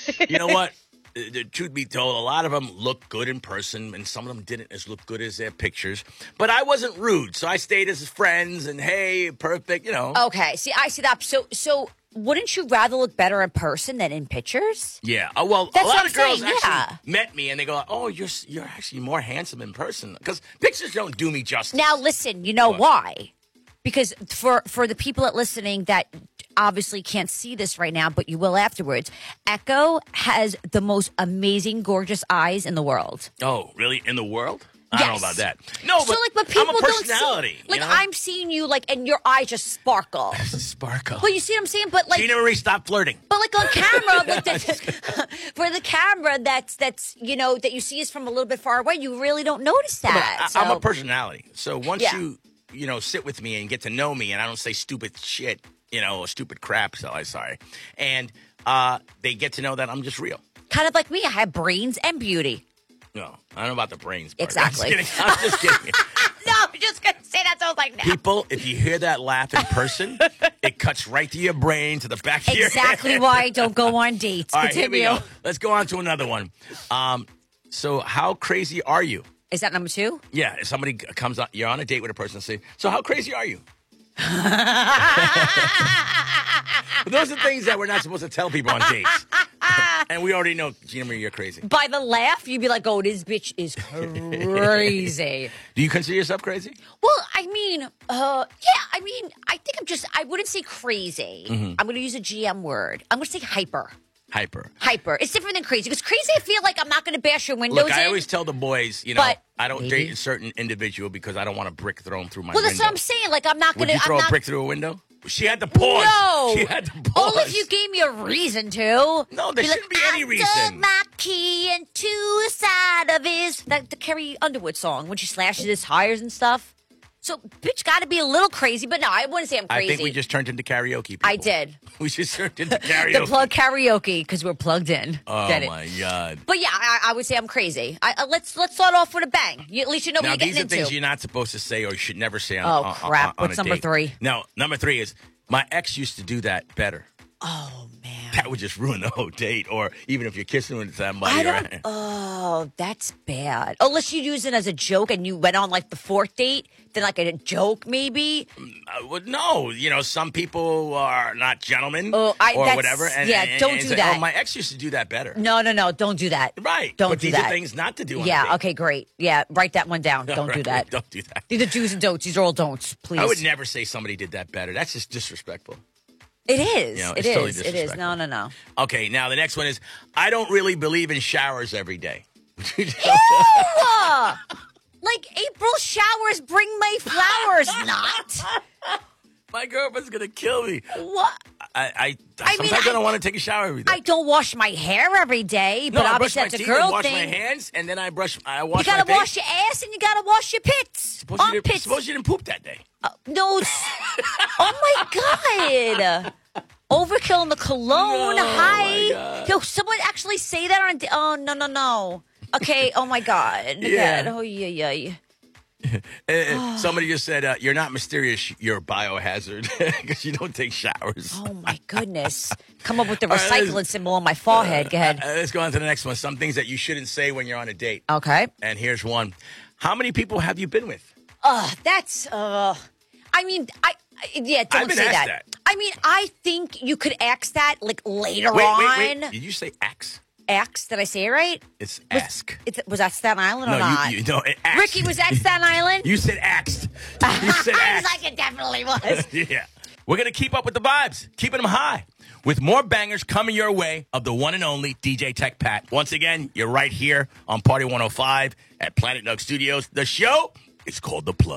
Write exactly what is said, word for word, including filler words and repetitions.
You know what? The truth be told, a lot of them look good in person, and some of them didn't as look good as their pictures. But I wasn't rude, so I stayed as friends, and hey, perfect, you know. Okay, see, I see that. So, so wouldn't you rather look better in person than in pictures? Yeah. Oh, well, That's a lot what of I'm girls saying, actually yeah. met me, and they go, "Oh, you're you're actually more handsome in person," because pictures don't do me justice. Now, listen, you know What? why? Because for for the people that listening that obviously can't see this right now, but you will afterwards, Echo has the most amazing, gorgeous eyes in the world. Oh, really? In the world? I Yes. don't know about that. No, So, but, like, but people I'm a don't personality. see, like, you know? I'm seeing you, like, and your eyes just sparkle. Sparkle. But you see what I'm saying? But like, She never really stopped flirting. but like on camera, like the, for the camera, that's that's you know that you see us from a little bit far away, you really don't notice that. But I, so. I'm a personality. So once Yeah. you, you know, sit with me and get to know me, and I don't say stupid shit, you know, or stupid crap, so I'm sorry. And uh, they get to know that I'm just real. Kind of like me, I have brains and beauty. No, I don't know about the brains part. Exactly. I'm just kidding. I'm just kidding. No, I'm just gonna say that. So I was like, no. People, if you hear that laugh in person, it cuts right to your brain, to the back of your head. Exactly why I don't go on dates. All right, here we Continue. go. Let's go on to another one. Um, so how crazy are you? Is that number two? Yeah, if somebody comes on, you're on a date with a person and say, so how crazy are you? Those are things that we're not supposed to tell people on dates. And we already know, Gina Marie, you're crazy. By the laugh, you'd be like, "Oh, this bitch is crazy." Do you consider yourself crazy? Well, I mean, uh, yeah, I mean, I think I'm just, I wouldn't say crazy. Mm-hmm. I'm going to use a G M word. I'm going to say hyper. Hyper. Hyper. It's different than crazy. Because crazy, I feel like I'm not going to bash your windows Look, I in. always tell the boys, you know, But I don't maybe. date a certain individual because I don't want a brick thrown through my Well, window. that's what I'm saying. Like, I'm not Would going to. you throw I'm a not, brick through a window? She had to pause. No. She had to pause. Only if you gave me a reason to. No, there Be shouldn't be any I reason. dug my key into the side of his. That the Carrie Underwood song when she slashes his tires and stuff. So, bitch, got to be a little crazy, but no, I wouldn't say I'm I crazy. think we just turned into karaoke. People. I did. We just turned into karaoke. The plug karaoke because we're plugged in. Oh Get it? my god! But yeah, I, I would say I'm crazy. I, uh, let's let's start off with a bang. You, at least you know Now what you're these are getting things into. you're not supposed to say or should never say on. Oh, on- crap. on- on What's a number date. three? No, number three is my ex used to do that better. Oh man, That would just ruin the whole date, or even if you're kissing with somebody. I or- don't. Oh, that's bad. Unless you use it as a joke and you went on like the fourth date, then like a joke maybe. Uh, well, no, you know, some people are not gentlemen Oh, I- or that's- whatever. And, yeah, and- don't and do say, that. Oh, my ex used to do that better. No, no, no. Don't do that. Right. Don't but do these that. are things not to do on a Yeah. date. Okay. Great. Yeah. Write that one down. Don't do Right, that. Don't do that. These are do's and don'ts. These are all don'ts. Please. I would never say somebody did that better. That's just disrespectful. It is. You know, it it's is. totally it is. disrespectful. No, no, no. Okay, now the next one is I don't really believe in showers every day. Ew! Like April showers bring my flowers, not. My girlfriend's gonna kill me. What? I, I, I mean, sometimes I, I- don't want to take a shower every day. I don't wash my hair every day, no, but I brush obviously my that's a teeth girl and wash thing. my hands, and then I brush. I wash You gotta my face. wash your ass and you gotta wash your pits. Suppose you, didn't, Armpits. suppose you didn't poop that day. Uh, no. s- Oh my god. Overkill in the cologne. No, Hi. my God. Yo, someone actually say that on. Oh no no no. Okay. Oh my god. Yeah. God. Oh yeah yeah. Uh, uh, Somebody just said uh, you're not mysterious. You're a biohazard because you don't take showers. Oh my goodness. Come up with the All right, let's- recycling symbol on my forehead. Go ahead. Uh, let's go on to the next one. Some things that you shouldn't say when you're on a date. Okay. And here's one. How many people have you been with? Ugh, that's uh I mean, I, I yeah, don't I've been say asked that. that. I mean, I think you could ask that like later Wait, on. wait, wait. Did you say axe? Ask, did I say it right? It's Was, ask. it's, was that Staten Island or No, not? you, you no, it axed. Ricky, was that Staten Island? You said axed. You said I was axed. like, it definitely was. Yeah. We're going to keep up with the vibes, keeping them high, with more bangers coming your way of the one and only D J Tech Pat. Once again, you're right here on Party one oh five at Planet Nug Studios. The show is called The Plug.